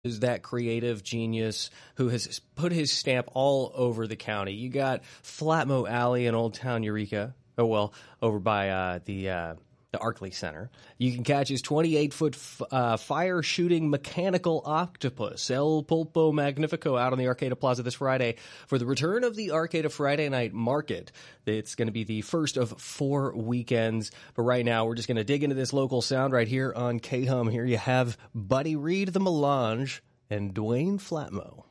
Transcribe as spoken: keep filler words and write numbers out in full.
is that creative genius who has put his stamp all over the county. You got Flatmo Alley in Old Town Eureka. Oh, well, over by uh, the uh, the Arkley Center. You can catch his twenty-eight foot f- uh, fire-shooting mechanical octopus, El Pulpo Magnifico, out on the Arcata Plaza this Friday for the return of the Arcata Friday Night Market. It's going to be the first of four weekends. But right now, we're just going to dig into this local sound right here on K-Hum. Here you have Buddy Reed, the Melange, and Dwayne Flatmo.